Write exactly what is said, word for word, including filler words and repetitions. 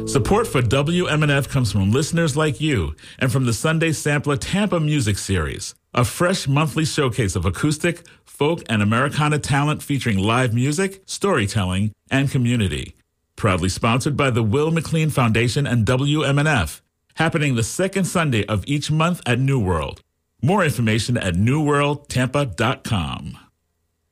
Support for W M N F comes from listeners like you and from the Sunday Sampler Tampa Music Series, a fresh monthly showcase of acoustic, folk, and Americana talent featuring live music, storytelling, and community. Proudly sponsored by the Will McLean Foundation and W M N F, happening the second Sunday of each month at New World. More information at new world tampa dot com.